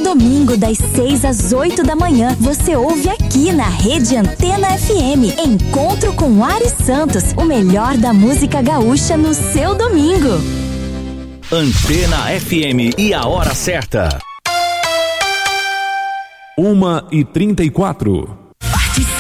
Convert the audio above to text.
domingo, das 6 às 8 da manhã, você ouve aqui na Rede Antena FM. Encontro com Ari Santos, o melhor da música gaúcha no seu domingo. Antena FM e a hora certa. 1h34.